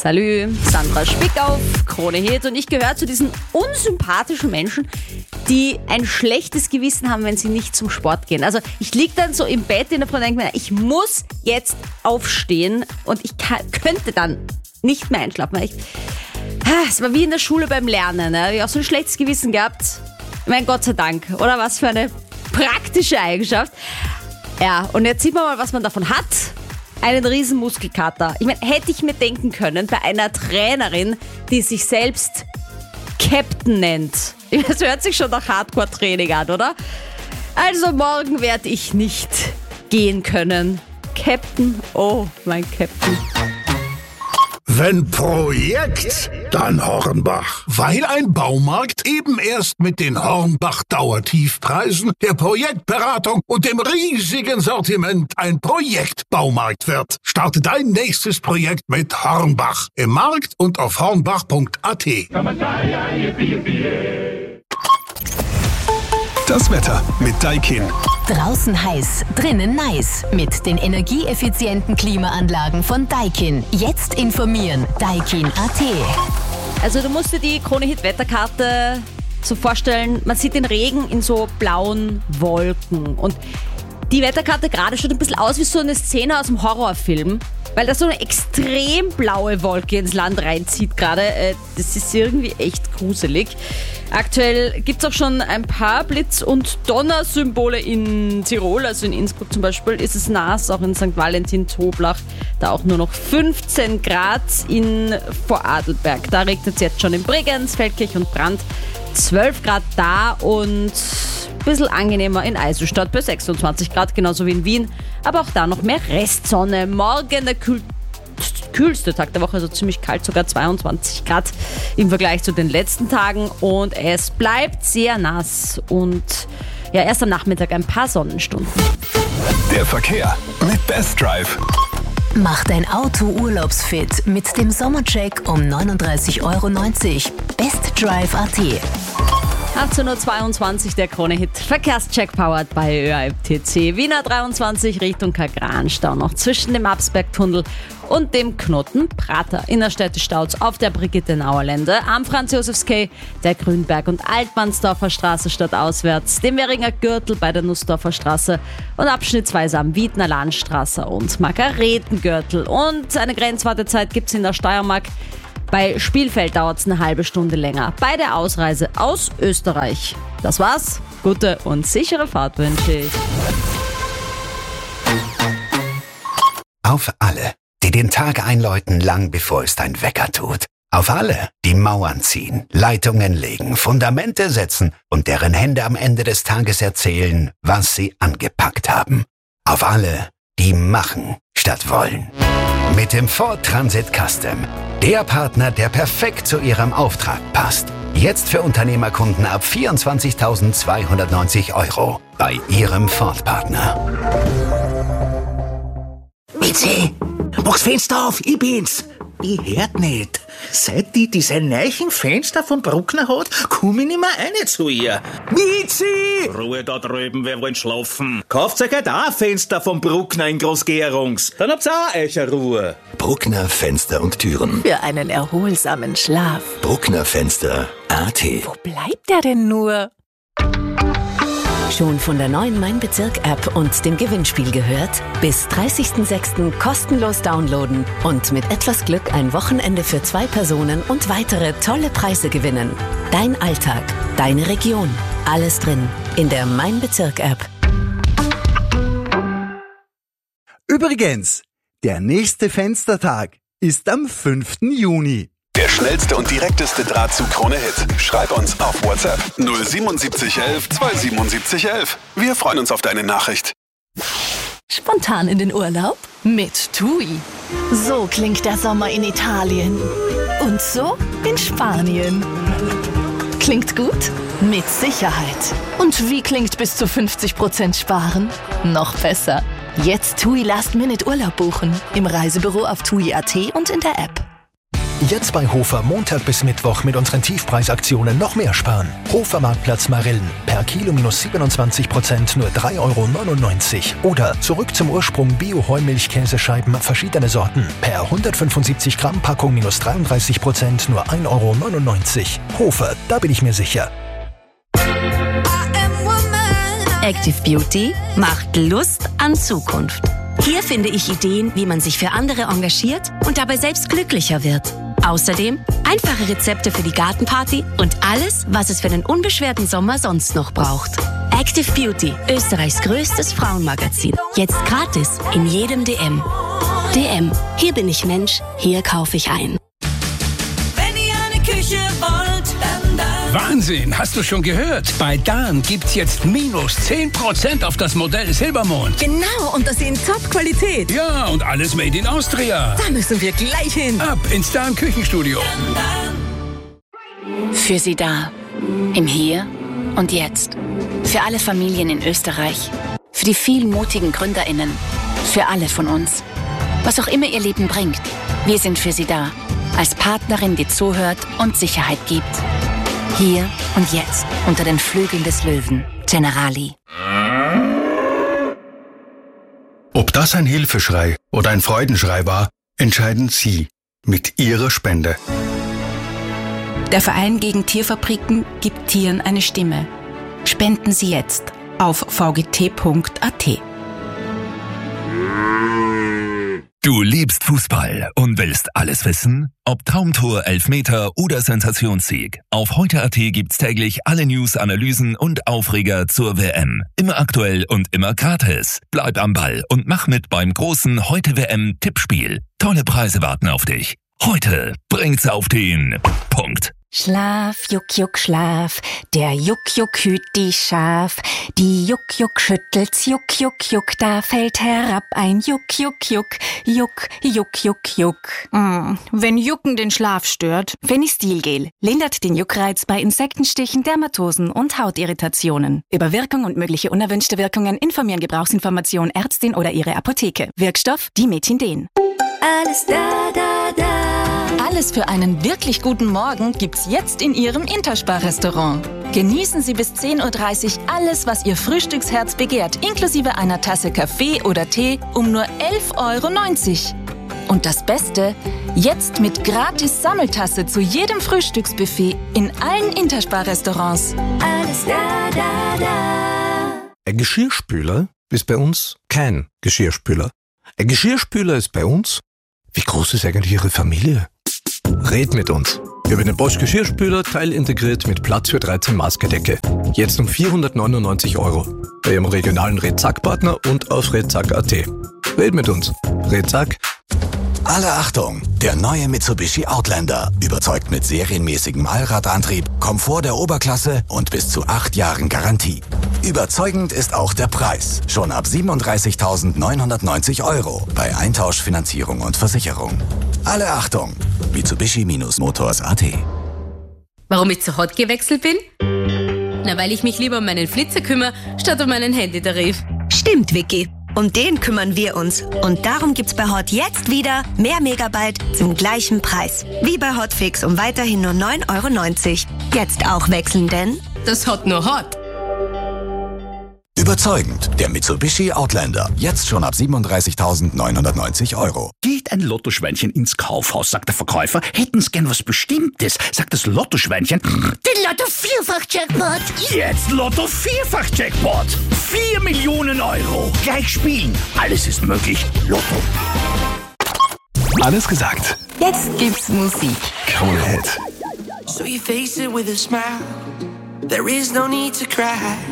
Salü, Sandra Spick auf Krone Hit und ich gehöre zu diesen unsympathischen Menschen, die ein schlechtes Gewissen haben, wenn sie nicht zum Sport gehen. Also ich liege dann so im Bett in der Früh und denke mir, ich muss jetzt aufstehen und ich könnte dann nicht mehr einschlafen. Es war wie in der Schule beim Lernen. Ne? Ich habe auch so ein schlechtes Gewissen gehabt. Mein Gott sei Dank. Oder was für eine praktische Eigenschaft. Ja, und jetzt sieht man mal, was man davon hat. Einen riesen Muskelkater. Ich meine, hätte ich mir denken können, bei einer Trainerin, die sich selbst Captain nennt. Das hört sich schon nach Hardcore-Training an, oder? Also morgen werde ich nicht gehen können. Captain, oh mein Captain. Wenn Projekt, dann Hornbach. Weil ein Baumarkt eben erst mit den Hornbach-Dauertiefpreisen, der Projektberatung und dem riesigen Sortiment ein Projektbaumarkt wird. Starte dein nächstes Projekt mit Hornbach. Im Markt und auf hornbach.at. Das Wetter mit Daikin. Draußen heiß, drinnen nice. Mit den energieeffizienten Klimaanlagen von Daikin. Jetzt informieren. Daikin.at. Also du musst dir die Krone-Hit-Wetterkarte so vorstellen, man sieht den Regen in so blauen Wolken. Und die Wetterkarte gerade schaut ein bisschen aus wie so eine Szene aus einem Horrorfilm, weil da so eine extrem blaue Wolke ins Land reinzieht gerade. Das ist irgendwie echt gruselig. Aktuell gibt es auch schon ein paar Blitz- und Donnersymbole in Tirol, also in Innsbruck zum Beispiel ist es nass, auch in St. Valentin, Toblach, da auch nur noch 15 Grad in Vorarlberg. Da regnet es jetzt schon in Bregenz, Feldkirch und Brand, 12 Grad da und ein bisschen angenehmer in Eiselstadt bei 26 Grad, genauso wie in Wien, aber auch da noch mehr Restsonne. Morgen der kühlste Tag der Woche, also ziemlich kalt, sogar 22 Grad im Vergleich zu den letzten Tagen und es bleibt sehr nass und ja, erst am Nachmittag ein paar Sonnenstunden. Der Verkehr mit Best Drive. Mach dein Auto urlaubsfit mit dem Sommercheck um 39,90 €. BestDrive.at. 18.22 Uhr, der Krone-Hit Verkehrscheck powered bei ÖAMTC. Wiener 23 Richtung Kagranstau noch zwischen dem Absbergtunnel und dem Knoten Prater. Innerstädte Staus auf der Brigitte-Nauer-Lände, am Franz-Josefs-Quai, der Grünberg- und Altmannsdorfer Straße stadtauswärts, dem Währinger Gürtel bei der Nussdorfer Straße und abschnittsweise am Wiedner Landstraße und Margaretengürtel. Und eine Grenzwartezeit gibt es in der Steiermark. Bei Spielfeld dauert es eine halbe Stunde länger. Bei der Ausreise aus Österreich. Das war's. Gute und sichere Fahrt wünsche ich. Auf alle, die den Tag einläuten, lang bevor es dein Wecker tut. Auf alle, die Mauern ziehen, Leitungen legen, Fundamente setzen und deren Hände am Ende des Tages erzählen, was sie angepackt haben. Auf alle, die machen statt wollen. Mit dem Ford Transit Custom. Der Partner, der perfekt zu Ihrem Auftrag passt. Jetzt für Unternehmerkunden ab 24.290 € bei Ihrem Ford-Partner. Mitzi, mach's Fenster auf, ich bin's. Ich hört nicht. Seit die diese neuen Fenster vom Bruckner hat, komm ich nicht mehr rein zu ihr. Mitzi! Ruhe da drüben, wer wollen schlafen? Kauft euch halt auch ein Fenster vom Bruckner in Großgerungs. Dann habt's auch euch eine Ruhe. Bruckner Fenster und Türen. Für einen erholsamen Schlaf. Bruckner Fenster.at. Wo bleibt der denn nur? Schon von der neuen Mein-Bezirk-App und dem Gewinnspiel gehört? Bis 30.06. kostenlos downloaden und mit etwas Glück ein Wochenende für 2 Personen und weitere tolle Preise gewinnen. Dein Alltag, deine Region, alles drin in der Mein-Bezirk-App. Übrigens, der nächste Fenstertag ist am 5. Juni. Der schnellste und direkteste Draht zu Krone Hit. Schreib uns auf WhatsApp 077 11 277 11. Wir freuen uns auf deine Nachricht. Spontan in den Urlaub? Mit TUI. So klingt der Sommer in Italien. Und so in Spanien. Klingt gut? Mit Sicherheit. Und wie klingt bis zu 50% sparen? Noch besser. Jetzt TUI Last Minute Urlaub buchen. Im Reisebüro auf TUI.at und in der App. Jetzt bei Hofer Montag bis Mittwoch mit unseren Tiefpreisaktionen noch mehr sparen. Hofer Marktplatz Marillen. Per Kilo minus 27%, nur 3,99 €. Oder zurück zum Ursprung Bio-Heumilch-Käsescheiben, verschiedene Sorten. Per 175 Gramm Packung minus 33%, nur 1,99 €. Hofer, da bin ich mir sicher. Active Beauty macht Lust an Zukunft. Hier finde ich Ideen, wie man sich für andere engagiert und dabei selbst glücklicher wird. Außerdem einfache Rezepte für die Gartenparty und alles, was es für einen unbeschwerten Sommer sonst noch braucht. Active Beauty, Österreichs größtes Frauenmagazin. Jetzt gratis in jedem DM. DM, hier bin ich Mensch, hier kaufe ich ein. Wenn ihr eine Küche wollt, dann. Wahnsinn, hast du schon gehört? Bei Dan gibt's jetzt minus 10% auf das Modell Silbermond. Genau, und das in Top-Qualität. Ja, und alles made in Austria. Da müssen wir gleich hin. Ab ins Dan Küchenstudio. Für Sie da. Im Hier und Jetzt. Für alle Familien in Österreich. Für die vielen mutigen GründerInnen. Für alle von uns. Was auch immer Ihr Leben bringt. Wir sind für Sie da. Als Partnerin, die zuhört und Sicherheit gibt. Hier und jetzt, unter den Flügeln des Löwen. Generali. Ob das ein Hilfeschrei oder ein Freudenschrei war, entscheiden Sie mit Ihrer Spende. Der Verein gegen Tierfabriken gibt Tieren eine Stimme. Spenden Sie jetzt auf vgt.at. Du liebst Fußball und willst alles wissen? Ob Traumtor, Elfmeter oder Sensationssieg. Auf heute.at gibt's täglich alle News, Analysen und Aufreger zur WM. Immer aktuell und immer gratis. Bleib am Ball und mach mit beim großen Heute-WM-Tippspiel. Tolle Preise warten auf dich. Heute bringt's auf den Punkt. Schlaf, Juck, Juck, Schlaf, der Juck, Juck hüt die Schaf. Die Juck, Juck schüttelt's, Juck, Juck, Juck, da fällt herab ein Juck, Juck, Juck, Juck, Juck, Juck, Juck. Wenn Jucken den Schlaf stört. Fenistilgel lindert den Juckreiz bei Insektenstichen, Dermatosen und Hautirritationen. Über Wirkung und mögliche unerwünschte Wirkungen informieren Gebrauchsinformation Ärztin oder ihre Apotheke. Wirkstoff Dimetindin. Alles da, da, da. Alles für einen wirklich guten Morgen gibt's jetzt in Ihrem Interspar-Restaurant. Genießen Sie bis 10:30 Uhr alles, was Ihr Frühstücksherz begehrt, inklusive einer Tasse Kaffee oder Tee um nur 11,90 €. Und das Beste, jetzt mit gratis Sammeltasse zu jedem Frühstücksbuffet in allen Interspar-Restaurants. Alles da, da, da. Ein Geschirrspüler ist bei uns kein Geschirrspüler. Ein Geschirrspüler ist bei uns... Wie groß ist eigentlich Ihre Familie? Red mit uns. Wir haben den Bosch Geschirrspüler teilintegriert mit Platz für 13 Maßgedecke. Jetzt um 499 € bei Ihrem regionalen Redzack-Partner und auf redzack.at. Red mit uns. Redzack. Alle Achtung! Der neue Mitsubishi Outlander überzeugt mit serienmäßigem Allradantrieb, Komfort der Oberklasse und bis zu 8 Jahren Garantie. Überzeugend ist auch der Preis. Schon ab 37.990 € bei Eintausch, Finanzierung und Versicherung. Alle Achtung! Mitsubishi-Motors.at. Warum ich zu Hot gewechselt bin? Na, weil ich mich lieber um meinen Flitzer kümmere, statt um meinen Handytarif. Stimmt, Vicky. Um den kümmern wir uns. Und darum gibt's bei Hot jetzt wieder mehr Megabyte zum gleichen Preis. Wie bei Hotfix um weiterhin nur 9,90 €. Jetzt auch wechseln, denn das Hot nur Hot. Überzeugend, der Mitsubishi Outlander. Jetzt schon ab 37.990 €. Geht ein Lottoschweinchen ins Kaufhaus, sagt der Verkäufer. Hätten's gern was Bestimmtes, sagt das Lottoschweinchen. Den Lotto-Vierfach-Jackpot. Jetzt Lotto-Vierfach-Jackpot. 4 Millionen €. Gleich spielen. Alles ist möglich. Lotto. Alles gesagt. Jetzt gibt's Musik. Krone Hit. So you face it with a smile. There is no need to cry.